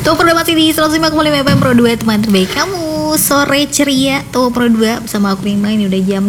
Tuh Pro masih di 105,5 FM Pro 2, teman terbaik kamu. Sore ceria tuh Pro 2 bersama aku Rima. Ini udah jam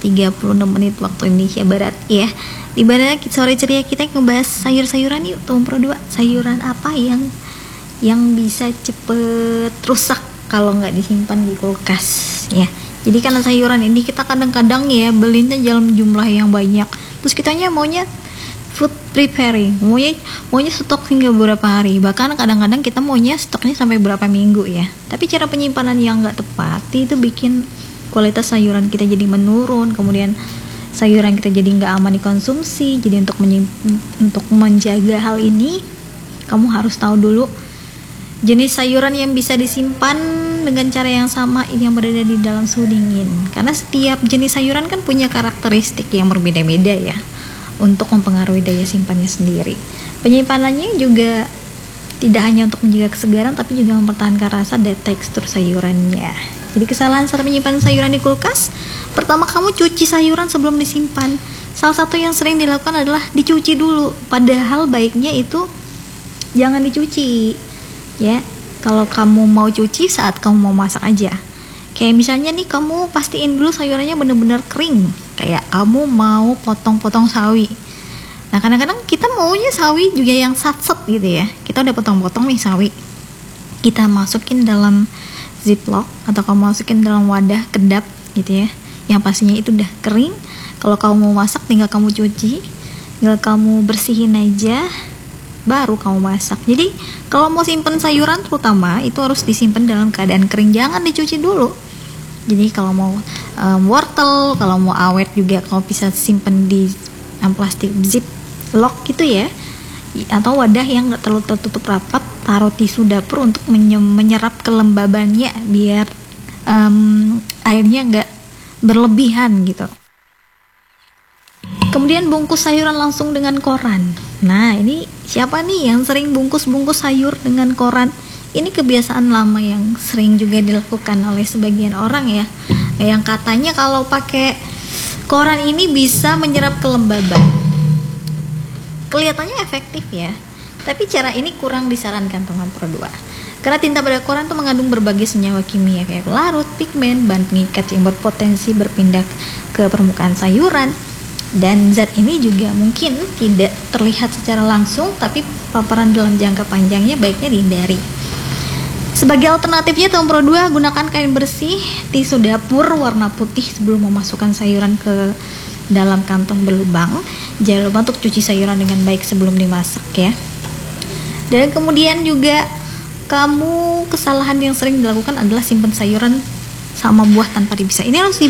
16.36 waktu Indonesia Barat ya. Di mana sore ceria kita ngebahas sayur-sayuran yuk tuh Pro 2. Sayuran apa yang bisa cepet rusak kalau nggak disimpan di kulkas ya. Jadi karena sayuran ini kita kadang-kadang ya belinya dalam jumlah yang banyak. Terus kitanya maunya food preparing, maunya stok hingga beberapa hari, bahkan kadang-kadang kita maunya stoknya sampai berapa minggu ya. Tapi cara penyimpanan yang nggak tepat itu bikin kualitas sayuran kita jadi menurun, kemudian sayuran kita jadi nggak aman dikonsumsi. Jadi untuk menjaga hal ini, kamu harus tahu dulu jenis sayuran yang bisa disimpan dengan cara yang sama ini yang berada di dalam suhu dingin. Karena setiap jenis sayuran kan punya karakteristik yang berbeda-beda ya, untuk mempengaruhi daya simpannya sendiri. Penyimpanannya juga tidak hanya untuk menjaga kesegaran, tapi juga mempertahankan rasa dan tekstur sayurannya. Jadi kesalahan saat menyimpan sayuran di kulkas, pertama kamu cuci sayuran sebelum disimpan. Salah satu yang sering dilakukan adalah dicuci dulu, padahal baiknya itu jangan dicuci ya. Kalau kamu mau cuci saat kamu mau masak aja. Kayak misalnya nih, kamu pastiin dulu sayurannya benar-benar kering. Kayak kamu mau potong-potong sawi. Nah kadang-kadang kita maunya sawi juga yang satset gitu ya. Kita udah potong-potong nih sawi, kita masukin dalam ziplock atau kamu masukin dalam wadah kedap gitu ya, yang pastinya itu udah kering. Kalau kamu mau masak tinggal kamu cuci, tinggal kamu bersihin aja, baru kamu masak. Jadi kalau mau simpen sayuran terutama itu harus disimpan dalam keadaan kering, jangan dicuci dulu. Jadi kalau mau wortel, kalau mau awet juga kamu bisa simpen di plastik ziplock gitu ya, atau wadah yang nggak terlalu tertutup rapat, taruh tisu dapur untuk menyerap kelembabannya biar airnya nggak berlebihan gitu. Kemudian bungkus sayuran langsung dengan koran. Nah ini siapa nih yang sering bungkus-bungkus sayur dengan koran? Ini kebiasaan lama yang sering juga dilakukan oleh sebagian orang ya, yang katanya kalau pakai koran ini bisa menyerap kelembaban. Kelihatannya efektif ya, tapi cara ini kurang disarankan teman Pro 2. Karena tinta pada koran itu mengandung berbagai senyawa kimia kayak larut, pigmen, bahan pengikat yang berpotensi berpindah ke permukaan sayuran. Dan zat ini juga mungkin tidak terlihat secara langsung, tapi paparan dalam jangka panjangnya baiknya dihindari. Sebagai alternatifnya teman Pro 2, gunakan kain bersih, tisu dapur warna putih sebelum memasukkan sayuran ke dalam kantong berlubang. Jangan lupa untuk cuci sayuran dengan baik sebelum dimasak ya. Dan kemudian juga kamu, kesalahan yang sering dilakukan adalah simpan sayuran sama buah tanpa dipisah. Ini harus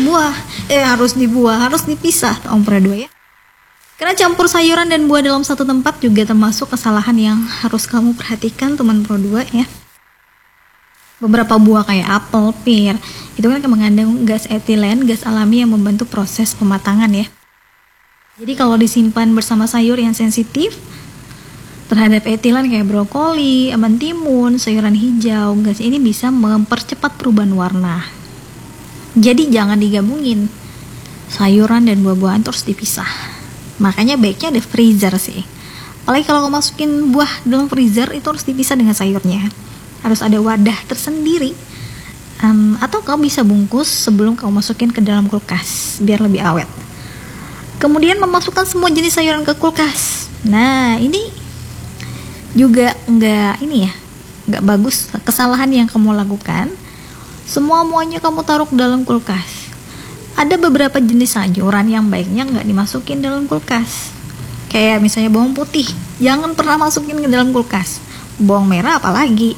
dipisah Om Pro 2 ya. Karena campur sayuran dan buah dalam satu tempat juga termasuk kesalahan yang harus kamu perhatikan teman Pro 2 ya. Beberapa buah kayak apel, pir, itu kan mengandung gas etilen, gas alami yang membantu proses pematangan ya. Jadi kalau disimpan bersama sayur yang sensitif terhadap etilen kayak brokoli, mentimun, sayuran hijau, gas ini bisa mempercepat perubahan warna. Jadi jangan digabungin, sayuran dan buah-buahan terus dipisah. Makanya baiknya ada freezer sih. Apalagi kalau kamu masukin buah dalam freezer, itu harus dipisah dengan sayurnya. Harus ada wadah tersendiri. Atau kamu bisa bungkus sebelum kamu masukin ke dalam kulkas biar lebih awet. Kemudian memasukkan semua jenis sayuran ke kulkas. Nah ini juga nggak bagus. Kesalahan yang kamu lakukan, semuanya kamu taruh ke dalam kulkas. Ada beberapa jenis sayuran yang baiknya nggak dimasukin dalam kulkas. Kayak misalnya bawang putih, jangan pernah masukin ke dalam kulkas. Bawang merah apalagi.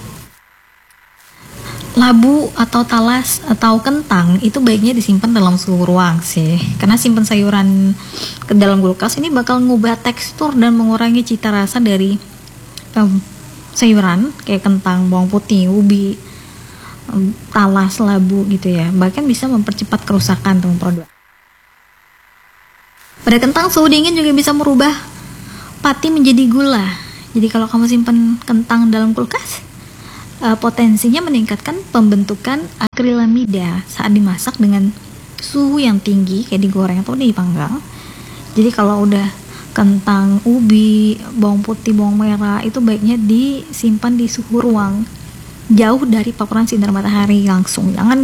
Labu atau talas atau kentang itu baiknya disimpan dalam suhu ruang sih. Karena simpan sayuran ke dalam kulkas ini bakal ngubah tekstur dan mengurangi cita rasa dari sayuran kayak kentang, bawang putih, ubi, talas, labu gitu ya. Bahkan bisa mempercepat kerusakan teman Pro 2. Pada kentang, suhu dingin juga bisa merubah pati menjadi gula. Jadi kalau kamu simpan kentang dalam kulkas, potensinya meningkatkan pembentukan akrilamida saat dimasak dengan suhu yang tinggi kayak digoreng atau dipanggang. Jadi kalau udah kentang, ubi, bawang putih, bawang merah itu baiknya disimpan di suhu ruang jauh dari paparan sinar matahari langsung. Jangan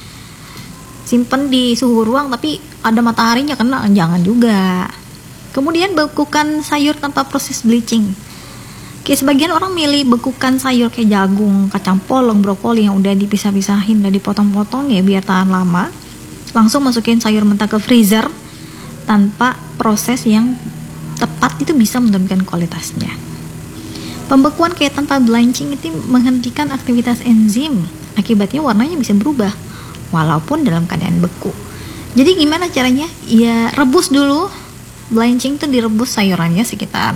disimpan di suhu ruang tapi ada mataharinya kena, jangan juga. Kemudian bekukan sayur tanpa proses bleaching. Kayak sebagian orang milih bekukan sayur kayak jagung, kacang polong, brokoli yang udah dipisah-pisahin, udah dipotong-potong ya biar tahan lama. Langsung masukin sayur mentah ke freezer tanpa proses yang tepat, itu bisa menurunkan kualitasnya. Pembekuan kayak tanpa blanching itu menghentikan aktivitas enzim. Akibatnya warnanya bisa berubah walaupun dalam keadaan beku. Jadi gimana caranya? Ya rebus dulu. Blanching itu direbus sayurannya sekitar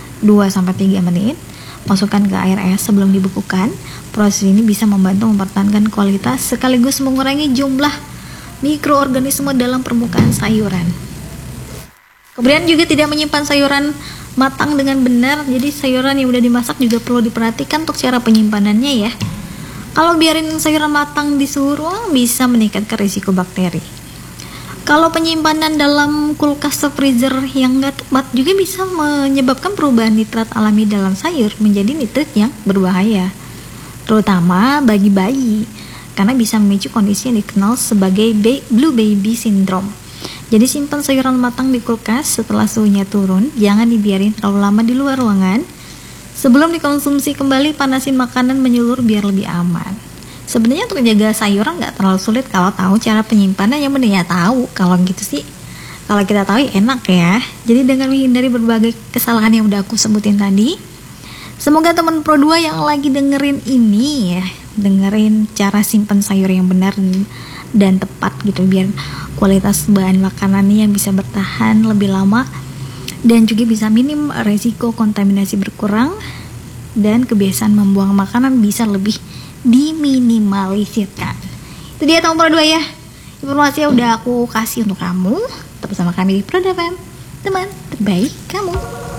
2-3 menit. Masukkan ke air es sebelum dibekukan. Proses ini bisa membantu mempertahankan kualitas sekaligus mengurangi jumlah mikroorganisme dalam permukaan sayuran. Kemudian juga tidak menyimpan sayuran matang dengan benar. Jadi sayuran yang udah dimasak juga perlu diperhatikan untuk cara penyimpanannya ya. Kalau biarin sayuran matang di suhu ruang bisa meningkatkan risiko bakteri. Kalau penyimpanan dalam kulkas atau freezer yang nggak tepat juga bisa menyebabkan perubahan nitrat alami dalam sayur menjadi nitrat yang berbahaya, terutama bagi bayi, karena bisa memicu kondisi yang dikenal sebagai blue baby syndrome. Jadi simpan sayuran matang di kulkas setelah suhunya turun, jangan dibiarin terlalu lama di luar ruangan. Sebelum dikonsumsi kembali, panasin makanan menyeluruh biar lebih aman. Sebenarnya untuk menjaga sayuran nggak terlalu sulit kalau tahu cara penyimpanan, yang benar ya tahu. Kalau gitu sih, kalau kita tahu ya enak ya. Jadi dengan menghindari berbagai kesalahan yang udah aku sebutin tadi, semoga teman Pro 2 yang lagi dengerin ini ya, dengerin cara simpan sayur yang benar dan tepat gitu, biar kualitas bahan makanannya yang bisa bertahan lebih lama dan juga bisa minim resiko kontaminasi berkurang, dan kebiasaan membuang makanan bisa lebih diminimalisirkan. Itu dia teman Pro 2 ya, informasi yang udah aku kasih untuk kamu. Tetap bersama kami di Pro FM, teman terbaik kamu.